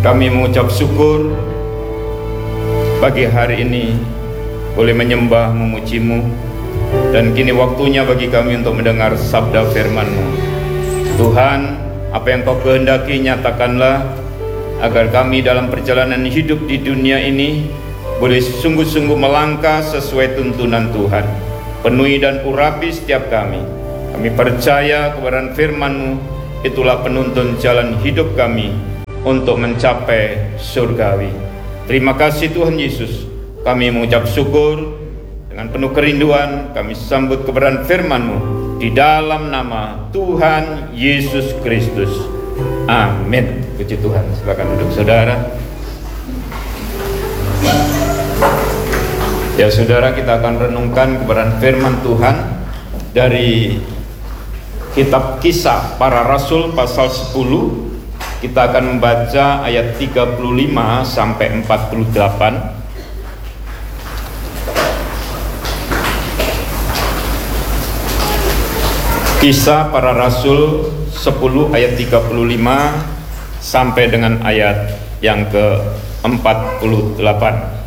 Kami mengucap syukur bagi hari ini boleh menyembah, memuji-Mu, dan kini waktunya bagi kami untuk mendengar sabda firman-Mu. Tuhan, apa yang Kau kehendaki nyatakanlah, agar kami dalam perjalanan hidup di dunia ini boleh sungguh-sungguh melangkah sesuai tuntunan Tuhan. Penuhi dan urapi setiap kami. Kami percaya kebenaran firman-Mu, itulah penuntun jalan hidup kami untuk mencapai surgawi. Terima kasih Tuhan Yesus. Kami mengucap syukur dengan penuh kerinduan. Kami sambut kebenaran firman-Mu di dalam nama Tuhan Yesus Kristus. Amin. Puji Tuhan. Silakan duduk saudara. Ya saudara, kita akan renungkan kebenaran firman Tuhan dari kitab Kisah Para Rasul pasal 10. Kita akan membaca ayat 35 sampai 48. Kisah Para Rasul 10 ayat 35 sampai dengan ayat yang ke-48.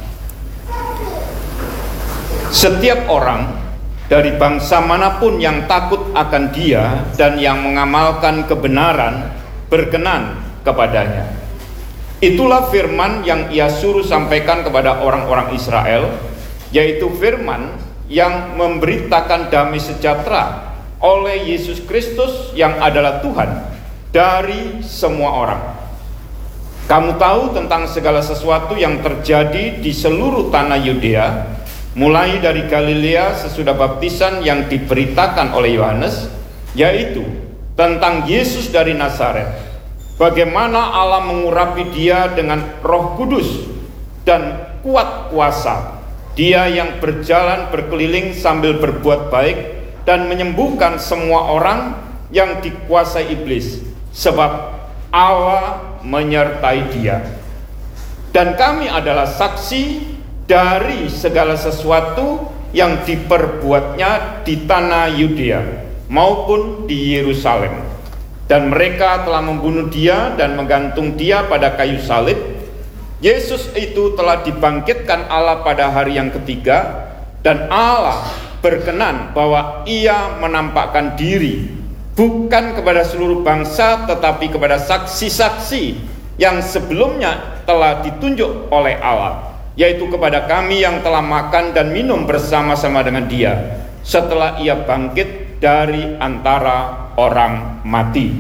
Setiap orang dari bangsa manapun yang takut akan Dia dan yang mengamalkan kebenaran berkenan kepadanya. Itulah firman yang Ia suruh sampaikan kepada orang-orang Israel, yaitu firman yang memberitakan damai sejahtera oleh Yesus Kristus yang adalah Tuhan dari semua orang. Kamu tahu tentang segala sesuatu yang terjadi di seluruh tanah Yudea, mulai dari Galilea sesudah baptisan yang diberitakan oleh Yohanes, yaitu tentang Yesus dari Nazaret, bagaimana Allah mengurapi Dia dengan Roh Kudus dan kuat kuasa. Dia yang berjalan berkeliling sambil berbuat baik dan menyembuhkan semua orang yang dikuasai iblis, sebab Allah menyertai Dia. Dan kami adalah saksi dari segala sesuatu yang diperbuatnya di tanah Yudea maupun di Yerusalem. Dan mereka telah membunuh Dia dan menggantung Dia pada kayu salib. Yesus itu telah dibangkitkan Allah pada hari yang ketiga, dan Allah berkenan bahwa Ia menampakkan diri bukan kepada seluruh bangsa, tetapi kepada saksi-saksi yang sebelumnya telah ditunjuk oleh Allah, yaitu kepada kami yang telah makan dan minum bersama-sama dengan Dia setelah Ia bangkit dari antara orang mati.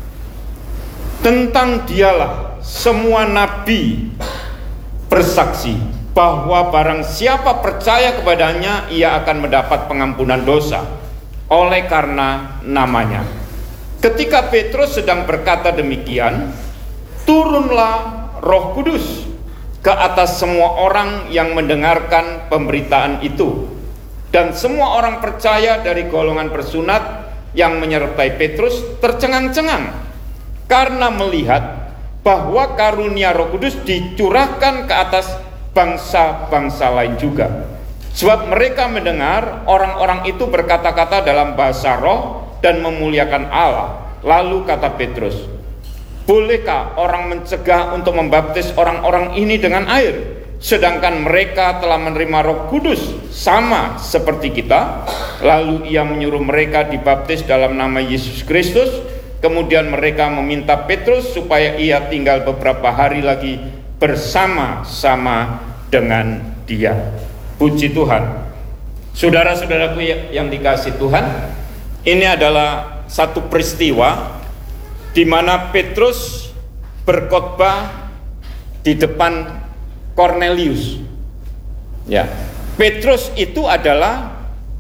Tentang Dialah semua nabi bersaksi bahwa barang siapa percaya kepadanya, ia akan mendapat pengampunan dosa oleh karena namanya. Ketika Petrus sedang berkata demikian, turunlah Roh Kudus ke atas semua orang yang mendengarkan pemberitaan itu, dan semua orang percaya dari golongan bersunat yang menyertai Petrus tercengang-cengang karena melihat bahwa karunia Roh Kudus dicurahkan ke atas bangsa-bangsa lain juga. Sebab mereka mendengar orang-orang itu berkata-kata dalam bahasa roh dan memuliakan Allah. Lalu kata Petrus, bolehkah orang mencegah untuk membaptis orang-orang ini dengan air, sedangkan mereka telah menerima Roh Kudus sama seperti kita? Lalu ia menyuruh mereka dibaptis dalam nama Yesus Kristus. Kemudian mereka meminta Petrus supaya ia tinggal beberapa hari lagi bersama-sama dengan dia. Puji Tuhan. Saudara-saudaraku yang dikasihi Tuhan, ini adalah satu peristiwa di mana Petrus berkhotbah di depan Kornelius. Ya, Petrus itu adalah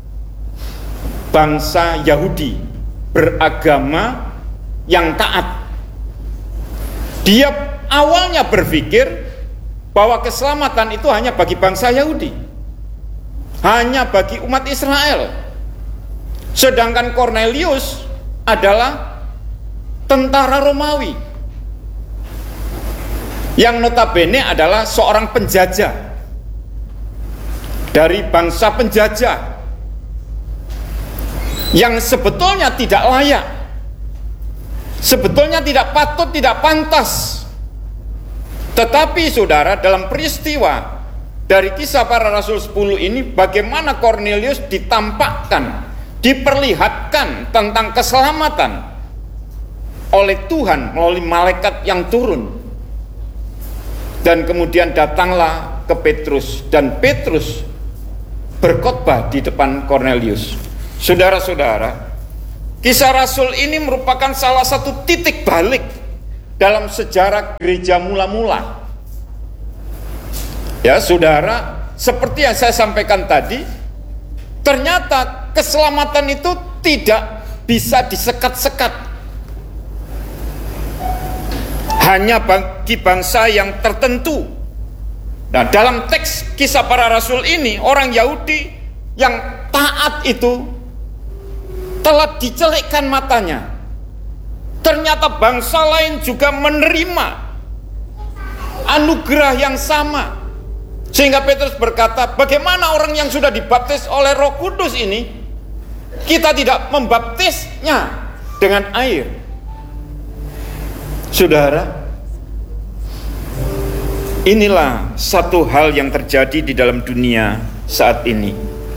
bangsa Yahudi beragama yang taat. Dia awalnya berpikir bahwa keselamatan itu hanya bagi bangsa Yahudi, hanya bagi umat Israel. Sedangkan Kornelius adalah tentara Romawi yang notabene adalah seorang penjajah dari bangsa penjajah yang sebetulnya tidak layak, sebetulnya tidak patut, tidak pantas Tetapi saudara, dalam peristiwa dari Kisah Para Rasul 10 ini, bagaimana Kornelius ditampakkan, diperlihatkan tentang keselamatan oleh Tuhan melalui malaikat yang turun. Dan kemudian datanglah ke Petrus, dan Petrus berkhotbah di depan Kornelius. Saudara-saudara, Kisah Rasul ini merupakan salah satu titik balik dalam sejarah gereja mula-mula. Ya, saudara, seperti yang saya sampaikan tadi, ternyata keselamatan itu tidak bisa disekat-sekat hanya bagi bangsa yang tertentu. Nah, dalam teks Kisah Para Rasul ini, orang Yahudi yang taat itu telah dicelikkan matanya. Ternyata bangsa lain juga menerima anugerah yang sama. Sehingga Petrus berkata, bagaimana orang yang sudah dibaptis oleh Roh Kudus ini, kita tidak membaptisnya dengan air? Saudara, inilah satu hal yang terjadi di dalam dunia saat ini.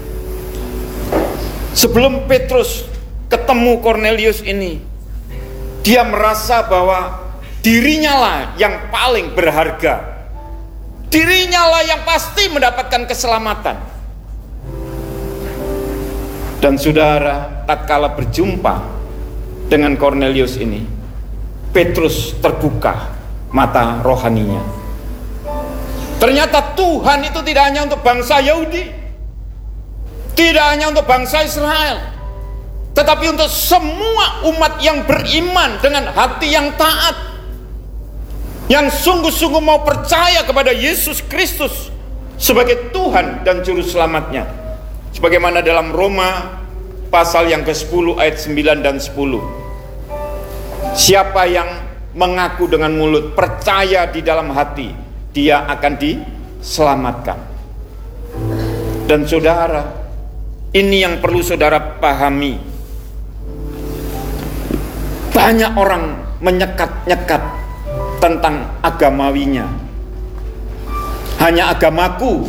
Sebelum Petrus ketemu Kornelius ini, dia merasa bahwa dirinya lah yang paling berharga. Dirinya lah yang pasti mendapatkan keselamatan. Dan saudara, tatkala berjumpa dengan Kornelius ini, Petrus terbuka mata rohaninya. Ternyata Tuhan itu tidak hanya untuk bangsa Yahudi, tidak hanya untuk bangsa Israel, tetapi untuk semua umat yang beriman dengan hati yang taat, yang sungguh-sungguh mau percaya kepada Yesus Kristus sebagai Tuhan dan Juru Selamatnya. Sebagaimana dalam Roma pasal yang ke-10 ayat 9 dan 10. Siapa yang mengaku dengan mulut, percaya di dalam hati, dia akan diselamatkan. Dan saudara, ini yang perlu saudara pahami. Banyak orang menyekat-nyekat tentang agamawinya. Hanya agamaku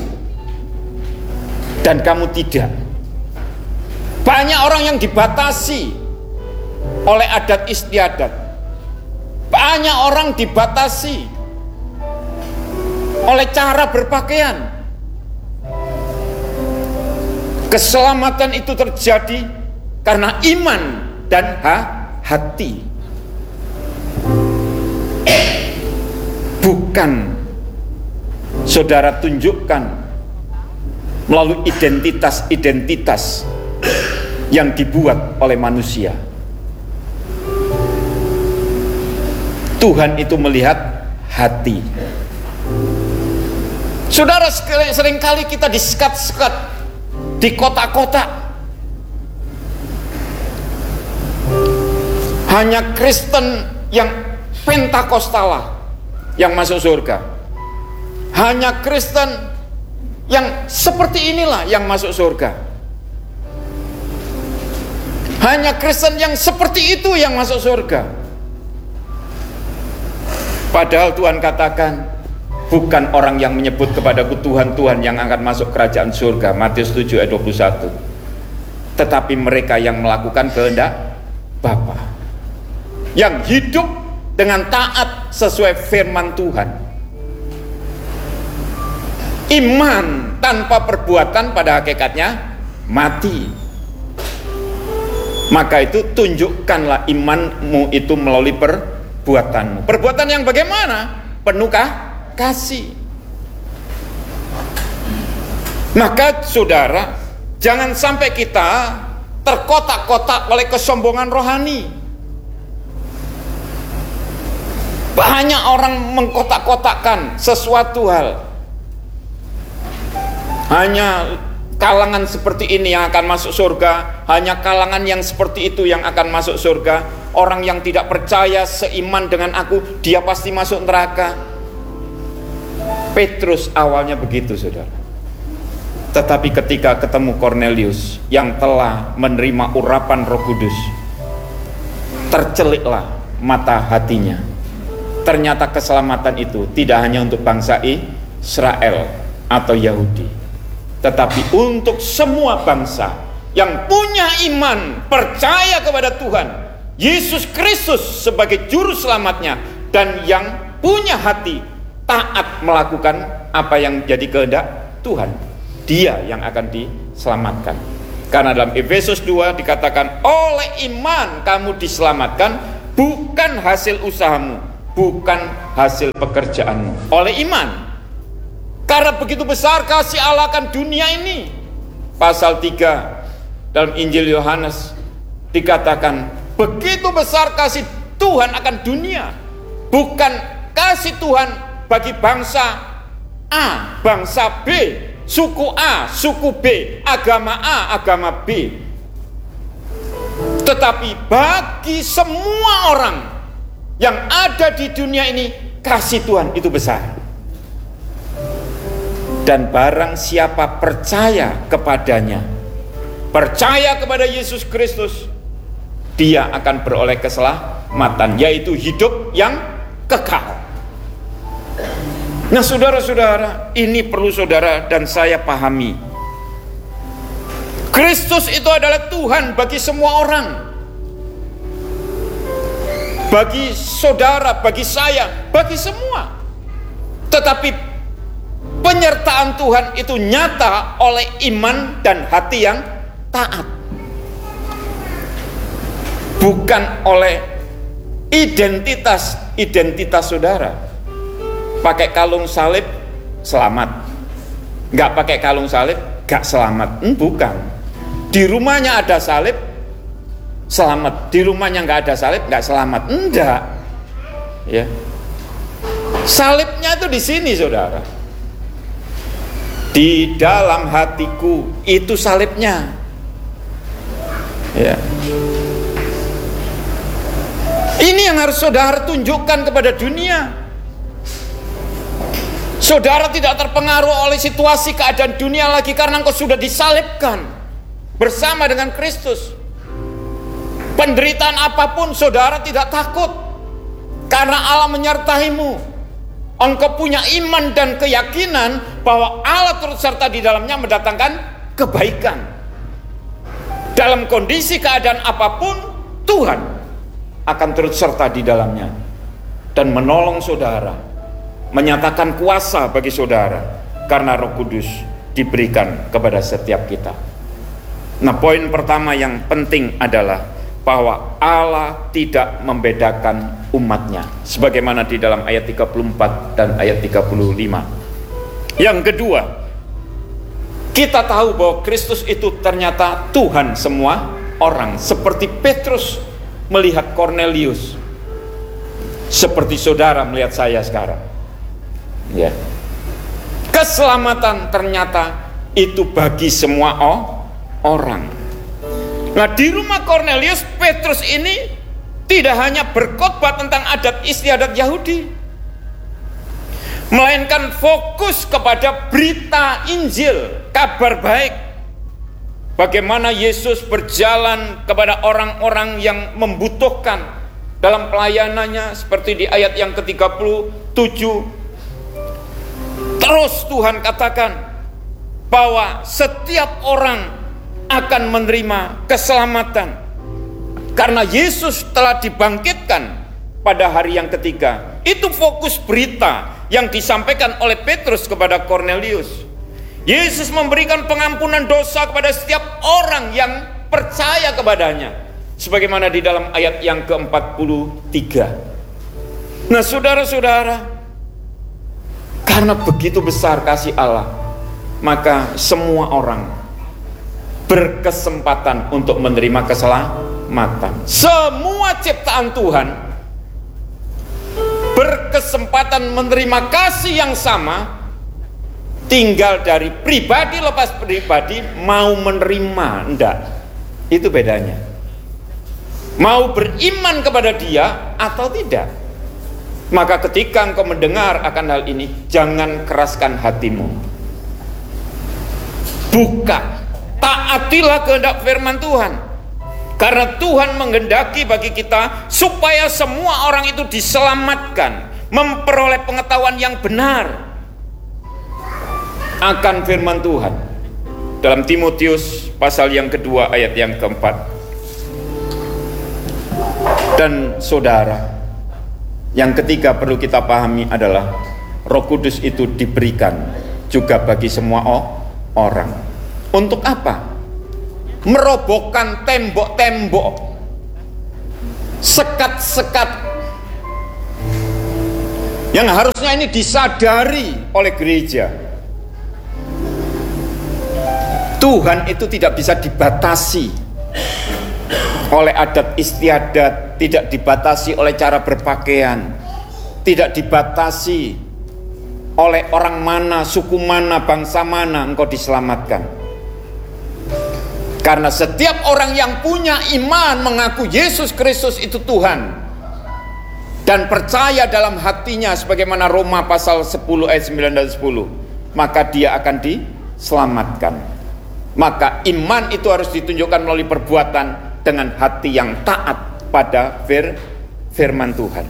dan kamu tidak. Banyak orang yang dibatasi oleh adat istiadat. Banyak orang dibatasi oleh cara berpakaian. Keselamatan itu terjadi karena iman dan hati, bukan saudara tunjukkan melalui identitas-identitas yang dibuat oleh manusia. Tuhan itu melihat hati. Saudara, seringkali kita disekat-sekat di kota-kota. Hanya Kristen yang Pentakostalah yang masuk surga. Hanya Kristen yang seperti inilah yang masuk surga. Hanya Kristen yang seperti itu yang masuk surga. Padahal Tuhan katakan, bukan orang yang menyebut kepadaku Tuhan, Tuhan yang akan masuk kerajaan surga, Matius 7 ayat 21. Tetapi mereka yang melakukan kehendak Bapa, yang hidup dengan taat sesuai firman Tuhan. Iman tanpa perbuatan pada hakikatnya mati. Maka itu tunjukkanlah imanmu itu melalui perbuatanmu. Perbuatan yang bagaimana? Penuh kasih. Maka saudara, jangan sampai kita terkotak-kotak oleh kesombongan rohani. Banyak orang mengkotak-kotakkan sesuatu hal. Hanya kalangan seperti ini yang akan masuk surga, hanya kalangan yang seperti itu yang akan masuk surga. Orang yang tidak percaya seiman dengan aku, dia pasti masuk neraka. Petrus awalnya begitu, saudara. Tetapi ketika ketemu Kornelius yang telah menerima urapan Roh Kudus, terceliklah mata hatinya. ternyata keselamatan itu tidak hanya untuk bangsa Israel atau Yahudi, tetapi untuk semua bangsa yang punya iman, percaya kepada Tuhan Yesus Kristus sebagai juru selamatnya, dan yang punya hati taat melakukan apa yang jadi kehendak Tuhan. Dia yang akan diselamatkan. Karena dalam Efesus 2 dikatakan, oleh iman kamu diselamatkan, bukan hasil usahamu, bukan hasil pekerjaanmu, oleh iman. Karena begitu besar kasih Allah akan dunia ini. Pasal 3 dalam Injil Yohanes dikatakan, begitu besar kasih Tuhan akan dunia. Bukan kasih Tuhan bagi bangsa A, bangsa B, suku A, suku B, agama A, agama B, tetapi bagi semua orang yang ada di dunia ini, kasih Tuhan itu besar. Dan barang siapa percaya kepadanya, percaya kepada Yesus Kristus, dia akan beroleh keselamatan, yaitu hidup yang kekal. Nah, saudara-saudara, ini perlu saudara dan saya pahami. Kristus itu adalah Tuhan bagi semua orang. Bagi saudara, bagi saya, bagi semua. Tetapi penyertaan Tuhan itu nyata oleh iman dan hati yang taat. Bukan oleh identitas saudara. Pakai kalung salib selamat, nggak pakai kalung salib nggak selamat. Bukan. Di rumahnya ada salib selamat, di rumahnya nggak ada salib nggak selamat. Enggak, ya. Salibnya itu di sini, saudara. Di dalam hatiku itu salibnya, ya. Ini yang harus saudara tunjukkan kepada dunia. Saudara tidak terpengaruh oleh situasi keadaan dunia lagi, karena engkau sudah disalibkan bersama dengan Kristus. Penderitaan apapun saudara tidak takut, karena Allah menyertaimu. Engkau punya iman dan keyakinan bahwa Allah turut serta di dalamnya mendatangkan kebaikan. Dalam kondisi keadaan apapun, Tuhan akan turut serta di dalamnya dan menolong saudara, menyatakan kuasa bagi saudara, karena Roh Kudus diberikan kepada setiap kita. Nah, poin pertama yang penting adalah bahwa Allah tidak membedakan umatnya, sebagaimana di dalam ayat 34 dan ayat 35. Yang kedua, kita tahu bahwa Kristus itu ternyata Tuhan semua orang, seperti Petrus melihat Kornelius, seperti saudara melihat saya sekarang. Ya. Keselamatan ternyata itu bagi semua orang. Nah, di rumah Kornelius, Petrus ini tidak hanya berkhotbah tentang adat istiadat Yahudi, melainkan fokus kepada berita Injil, kabar baik. Bagaimana Yesus berjalan kepada orang-orang yang membutuhkan dalam pelayanannya, seperti di ayat yang ke-37. Terus Tuhan katakan bahwa setiap orang akan menerima keselamatan karena Yesus telah dibangkitkan pada hari yang ketiga. Itu fokus berita yang disampaikan oleh Petrus kepada Kornelius. Yesus memberikan pengampunan dosa kepada setiap orang yang percaya kepadanya, sebagaimana di dalam ayat yang ke-43. Nah, saudara-saudara, karena begitu besar kasih Allah, maka semua orang berkesempatan untuk menerima keselamatan. Semua ciptaan Tuhan berkesempatan menerima kasih yang sama, tinggal dari pribadi lepas pribadi mau menerima enggak. Itu bedanya. Mau beriman kepada Dia atau tidak. Maka ketika engkau mendengar akan hal ini, jangan keraskan hatimu. Buka, taatilah kehendak firman Tuhan. Karena Tuhan menghendaki bagi kita supaya semua orang itu diselamatkan, memperoleh pengetahuan yang benar akan firman Tuhan. Dalam Timotius pasal yang kedua ayat yang keempat. Dan saudara, yang ketiga perlu kita pahami adalah Roh Kudus itu diberikan juga bagi semua orang. Untuk apa? Merobohkan tembok-tembok, sekat-sekat yang harusnya ini disadari oleh gereja. Tuhan itu tidak bisa dibatasi oleh adat istiadat, tidak dibatasi oleh cara berpakaian, tidak dibatasi oleh orang mana, suku mana, bangsa mana engkau diselamatkan. Karena setiap orang yang punya iman mengaku Yesus Kristus itu Tuhan dan percaya dalam hatinya sebagaimana Roma pasal 10 ayat 9 dan 10, maka dia akan diselamatkan. Maka iman itu harus ditunjukkan melalui perbuatan dengan hati yang taat pada firman Tuhan.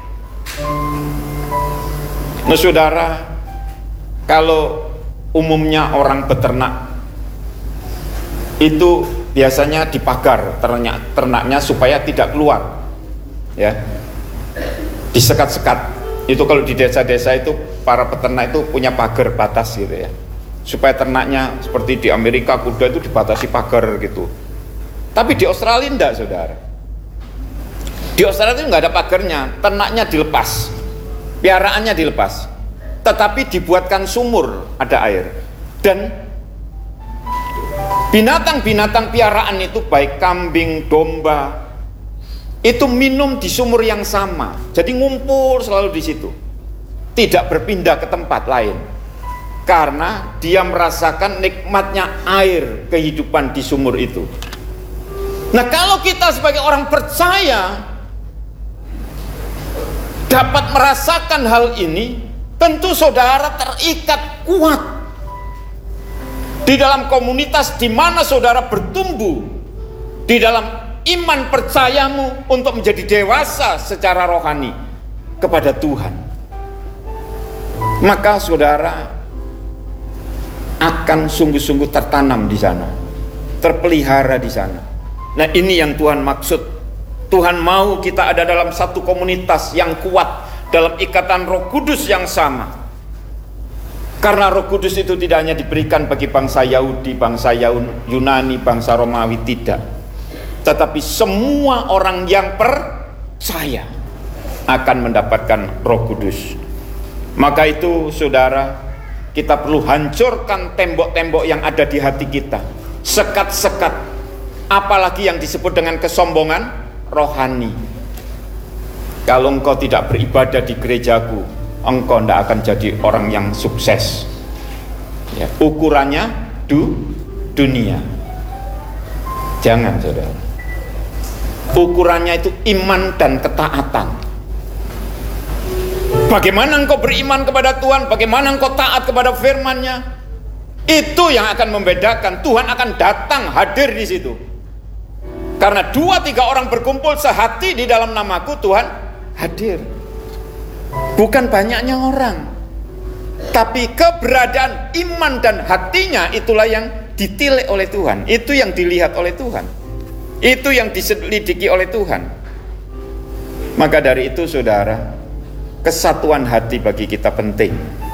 Nah saudara, kalau umumnya orang beternak itu biasanya dipagar ternaknya supaya tidak keluar, ya, disekat-sekat. Itu kalau di desa-desa itu para peternak itu punya pagar batas gitu ya, supaya ternaknya seperti di Amerika kuda itu dibatasi pagar gitu. Tapi di Australia enggak, saudara. Di Australia itu enggak ada pagarnya, ternaknya dilepas, piaraannya dilepas, tetapi dibuatkan sumur, ada air. Dan binatang-binatang piaraan itu baik kambing, domba, itu minum di sumur yang sama. Jadi ngumpul selalu di situ, tidak berpindah ke tempat lain. Karena dia merasakan nikmatnya air kehidupan di sumur itu. Nah kalau kita sebagai orang percaya dapat merasakan hal ini, tentu saudara terikat kuat di dalam komunitas di mana saudara bertumbuh di dalam iman percayamu untuk menjadi dewasa secara rohani kepada Tuhan. Maka saudara akan sungguh-sungguh tertanam di sana, terpelihara di sana. Nah ini yang Tuhan maksud. Tuhan mau kita ada dalam satu komunitas yang kuat dalam ikatan Roh Kudus yang sama. Karena Roh Kudus itu tidak hanya diberikan bagi bangsa Yahudi, bangsa Yunani, bangsa Romawi, tidak. Tetapi semua orang yang percaya akan mendapatkan Roh Kudus. Maka itu saudara, kita perlu hancurkan tembok-tembok yang ada di hati kita, sekat-sekat, apalagi yang disebut dengan kesombongan rohani. Kalau engkau tidak beribadah di gerejaku, engkau tidak akan jadi orang yang sukses. Ya, ukurannya dunia. Jangan saudara. Ukurannya itu iman dan ketaatan. Bagaimana engkau beriman kepada Tuhan, bagaimana engkau taat kepada firman-Nya, itu yang akan membedakan. Tuhan akan datang hadir di situ. Karena 2-3 orang berkumpul sehati di dalam namaku, Tuhan hadir. Bukan banyaknya orang, tapi keberadaan iman dan hatinya itulah yang ditilik oleh Tuhan. Itu yang dilihat oleh Tuhan, itu yang diselidiki oleh Tuhan. Maka dari itu saudara, kesatuan hati bagi kita penting.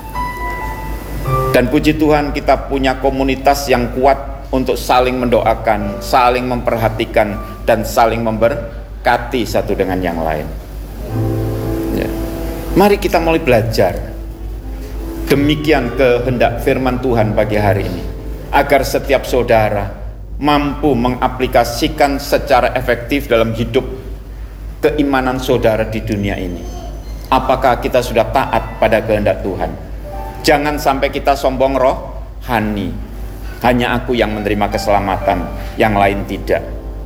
Dan puji Tuhan kita punya komunitas yang kuat untuk saling mendoakan, saling memperhatikan, dan saling memberkati satu dengan yang lain. Ya. Mari kita mulai belajar. Demikian kehendak firman Tuhan pagi hari ini, agar setiap saudara mampu mengaplikasikan secara efektif dalam hidup keimanan saudara di dunia ini. Apakah kita sudah taat pada kehendak Tuhan? Jangan sampai kita sombong rohani. Hanya aku yang menerima keselamatan, yang lain tidak.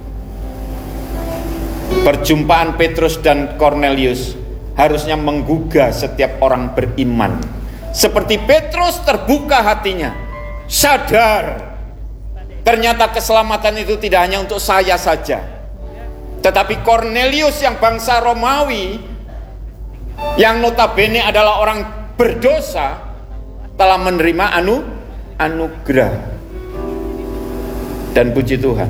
Perjumpaan Petrus dan Kornelius harusnya menggugah setiap orang beriman. Seperti Petrus terbuka hatinya, sadar ternyata keselamatan itu tidak hanya untuk saya saja. Tetapi Kornelius yang bangsa Romawi yang notabene adalah orang berdosa, telah menerima anugerah. Dan puji Tuhan,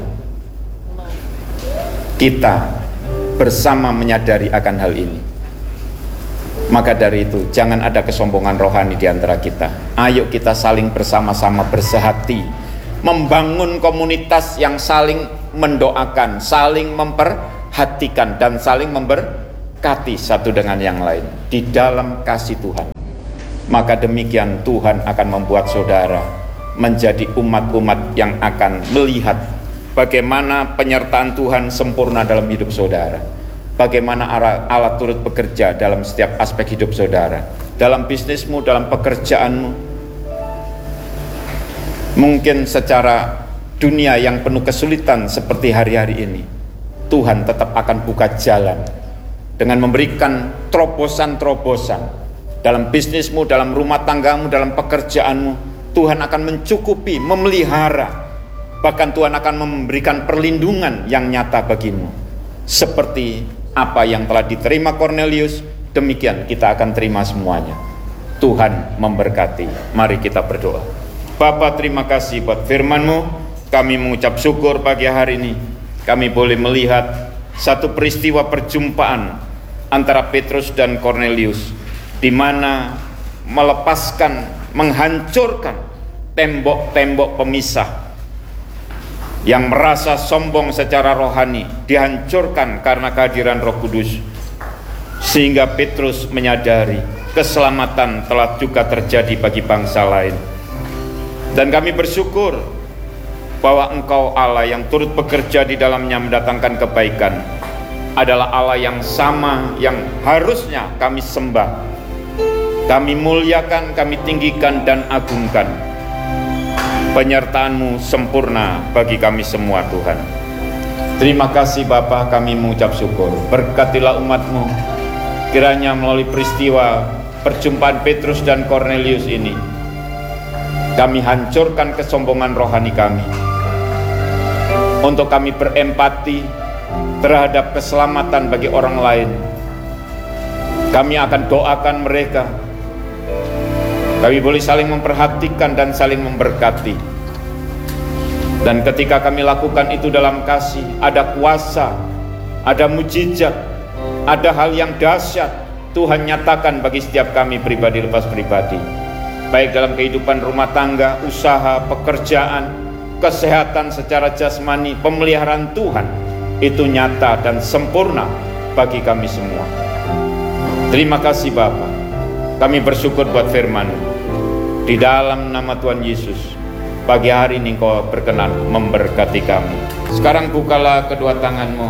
kita bersama menyadari akan hal ini. Maka dari itu, jangan ada kesombongan rohani di antara kita. Ayo kita saling bersama-sama bersehati, membangun komunitas yang saling mendoakan, saling memperhatikan, dan saling memberkati satu dengan yang lain di dalam kasih Tuhan. Maka demikian Tuhan akan membuat saudara menjadi umat-umat yang akan melihat bagaimana penyertaan Tuhan sempurna dalam hidup saudara, bagaimana Allah turut bekerja dalam setiap aspek hidup saudara, dalam bisnismu, dalam pekerjaanmu. Mungkin secara dunia yang penuh kesulitan seperti hari-hari ini, Tuhan tetap akan buka jalan dengan memberikan terobosan-terobosan dalam bisnismu, dalam rumah tanggamu, dalam pekerjaanmu. Tuhan akan mencukupi, memelihara, bahkan Tuhan akan memberikan perlindungan yang nyata bagimu. Seperti apa yang telah diterima Cornelius, demikian kita akan terima semuanya. Tuhan memberkati. Mari kita berdoa. Bapa, terima kasih buat firman-Mu. Kami mengucap syukur pagi hari ini kami boleh melihat satu peristiwa perjumpaan antara Petrus dan Cornelius, di mana melepaskan, menghancurkan tembok-tembok pemisah yang merasa sombong secara rohani, dihancurkan karena kehadiran Roh Kudus, sehingga Petrus menyadari keselamatan telah juga terjadi bagi bangsa lain. Dan kami bersyukur bahwa Engkau Allah yang turut bekerja di dalamnya mendatangkan kebaikan adalah Allah yang sama, yang harusnya kami sembah, kami muliakan, kami tinggikan dan agungkan. Penyertaan-Mu sempurna bagi kami semua, Tuhan. Terima kasih Bapa, kami mengucap syukur. Berkatilah umat-Mu, kiranya melalui peristiwa perjumpaan Petrus dan Cornelius ini, kami hancurkan kesombongan rohani kami, untuk kami berempati terhadap keselamatan bagi orang lain. Kami akan doakan mereka. Kami boleh saling memperhatikan dan saling memberkati. Dan ketika kami lakukan itu dalam kasih, ada kuasa, ada mujizat, ada hal yang dahsyat Tuhan nyatakan bagi setiap kami pribadi lepas pribadi, baik dalam kehidupan rumah tangga, usaha, pekerjaan, kesehatan secara jasmani. Pemeliharaan Tuhan itu nyata dan sempurna bagi kami semua. Terima kasih Bapa. Kami bersyukur buat firman-Mu. Di dalam nama Tuhan Yesus, pagi hari ini Engkau berkenan memberkati kami. Sekarang bukalah kedua tangan-Mu.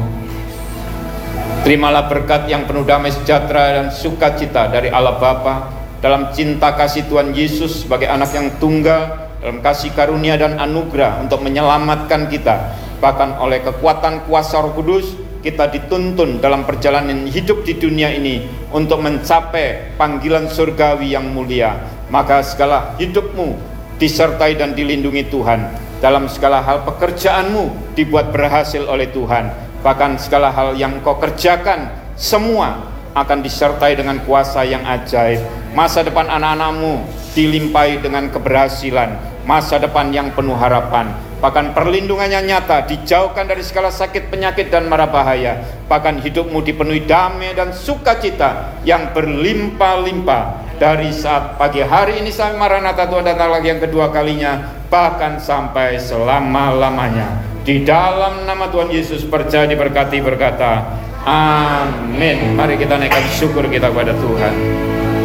Terimalah berkat yang penuh damai sejahtera dan sukacita dari Allah Bapa, dalam cinta kasih Tuhan Yesus sebagai anak yang tunggal, dalam kasih karunia dan anugerah untuk menyelamatkan kita. Bahkan oleh kekuatan kuasa Roh Kudus, kita dituntun dalam perjalanan hidup di dunia ini untuk mencapai panggilan surgawi yang mulia. Maka segala hidupmu disertai dan dilindungi Tuhan. Dalam segala hal pekerjaanmu dibuat berhasil oleh Tuhan. Bahkan segala hal yang kau kerjakan, semua akan disertai dengan kuasa yang ajaib. Masa depan anak-anakmu dilimpahi dengan keberhasilan, masa depan yang penuh harapan. Bahkan perlindungannya nyata, dijauhkan dari segala sakit, penyakit dan mara bahaya. Bahkan hidupmu dipenuhi damai dan sukacita yang berlimpah-limpah dari saat pagi hari ini sampai Maranatha Tuhan datang lagi yang kedua kalinya, bahkan sampai selama-lamanya. Di dalam nama Tuhan Yesus percaya, diberkati, berkata amin. Mari kita naikkan syukur kita kepada Tuhan.